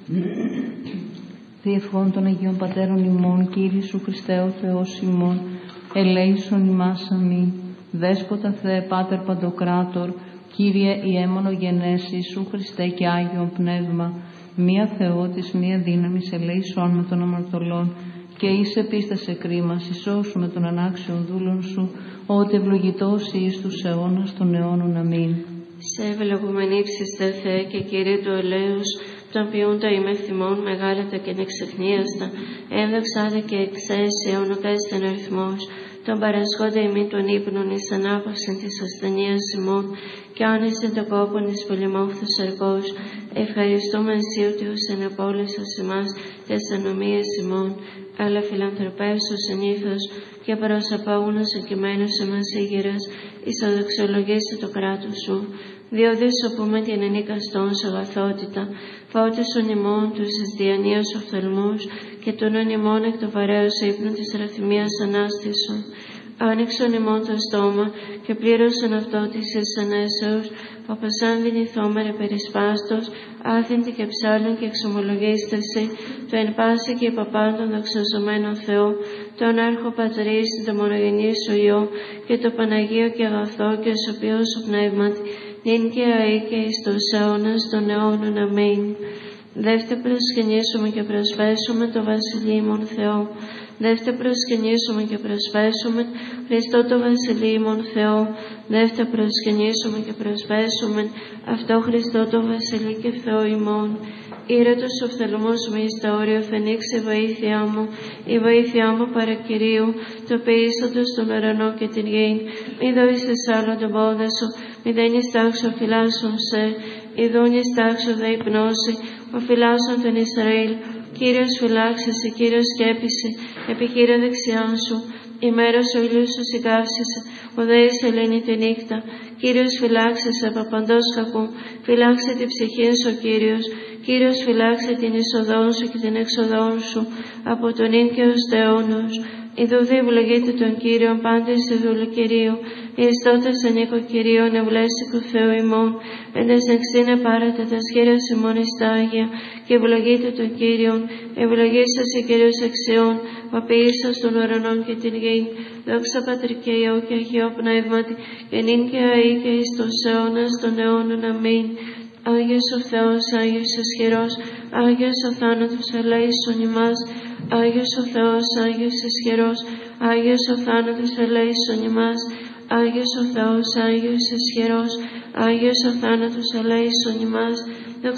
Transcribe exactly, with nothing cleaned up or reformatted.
Διευχών των Αγίων Πατέρων ημών, Κύριε Σου Χριστέ ο Θεός ημών, ελέησον ημάς αμήν. Δέσποτα Θεέ, Πάτερ Παντοκράτορ, Κύριε ιέμονο γενέση, Σου Χριστέ και Άγιον Πνεύμα, μία Θεότης, μία δύναμης, ελέησον με των αμαρτωλών, και εις επίστασε κρίμας, εισώσου με των ανάξιων δούλων Σου, ότι ευλογητός εις τους αιώνας των αιώνων. Αμήν. Σε ευλογούμενη ύψιστε Θεέ και Κύριε του ελέους, τον ποιούντα είμαι θυμών μεγάλατα και νεξεχνίαστα, εύδοξάτε και εκθέσει ονοκάστην αριθμός, τον παρασχόντα ημί των ύπνων εις ανάπαυσιν της ασθενείας ημών, και άνεσεν το κόπον εις πολυμόχθος αρκός. Ευχαριστούμε εσύ ότι ως εναπόλυσας ημάς τες ανομίες ημών, αλλά φιλανθρωπεύσου συνήθως και προς απόγονος εκειμένους ημάς ήγηρας, εις οδοξολογήσει το κράτος σου. Διότι σωπούμε την ενίκαστόν σου αγαθότητα, φώτισον ημών τους εις διανοίας οφθαλμούς, και τούνον ημών εκ το βαρέως ύπνου της ραθυμίας ανάστησον. Άνοιξον ημών το στόμα και πλήρωσον αυτό της εις ανέσεως, όπως αν δυνηθόμερε περισπάστος, άθιντη και ψάλλον και εξομολογίσταση, το εν πάση και υπαπάντων δοξαζομένο Θεό, τον Άρχο Πατρίς, το μονογενή σου Υιό, και το Παναγίο και αγαθό και σωπιό σου πνεύματι, νυν και αεί και εις τους αιώνας των αιώνων. Αμήν. Δεύτε προσκυνήσουμε και προσφέσουμε το βασιλείμον Θεό. Δεύτε προσκυνήσουμε και προσφέσουμε Χριστό το βασιλείμον Θεό. Δεύτε προσκυνήσουμε και προσφέσουμε αυτό Χριστό το βασιλεί και Θεό ημών. Ήρε τους οφθαλμούς μου εις τα όριο φαινίξε η βοήθειά μου, η βοήθειά μου παρακυρίου, το ποιήσοντος τον ουρανό και την γη. Μη δώσεις άλλο τον πόδα σου, μη δεν εις τάξο φυλάσσον σε, ειδούν εις τάξο δε υπνώσει, ο φυλάσσον τον Ισραήλ. Κύριος φυλάξεσαι, Κύριος σκέπησε, επιχείρε δεξιάν σου. Η μέρος ο ήλιος σου συγκάυσισε, ο δε εις ελένη τη νύχτα. Κύριος φυλάξεσαι από παντός κακού, φυλάξε την ψυχή σου, Κύριος. Κύριος φυλάξε την εισοδόν σου και την εξοδόν σου, από τον ίν και ως αιώνος. Ιδούδη ευλογείται τον Κύριον πάντες στη δούλη Κυρίου, εις τότες εν οίκο Κυρίων ευλέσικου Θεού ημών, εν τες εξήνε πάρετε τα σχέρας ημών εις τα Άγια, και ευλογείται τον Κύριον, ευλογήσας η Κύριος εξιών, ο ποιήσας των ουρανών και την γη. Δόξα Πατρί και Υιό και Αγιό Πνεύματι, και νυν και αεί και εις τους αιώνας των αιώνων. Αμήν. Άγιος ο Θεός, Άγιος ισχυρός, Άγιος ο θάνατος ελέησον ημάς. Άγιος ο Θεός, Άγιος ισχυρός, Άγιος ο θάνατος ελέησον ημάς. Άγιος ο Θεός, Άγιος ισχυρός, Άγιος ο θάνατος ελέησον ημάς.